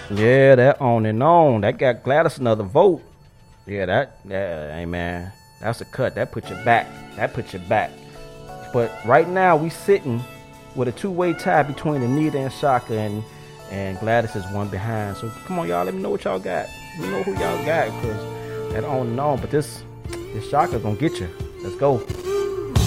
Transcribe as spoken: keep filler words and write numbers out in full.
Yeah, that on and on. That got Gladys another vote. Yeah, that, yeah, hey man, that's a cut. That puts you back. That puts you back. But right now we sitting with a two-way tie between Anita and Shaka, and and Gladys is one behind. So come on, y'all, let me know what y'all got. Let me know who y'all got, because that on and on. But this this Shaka gonna get you. Let's go.